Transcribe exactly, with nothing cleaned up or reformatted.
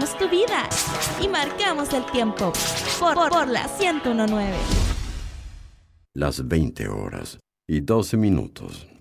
cambiamos tu vida y marcamos el tiempo por, por, por la ciento uno punto nueve. Las veinte horas y doce minutos.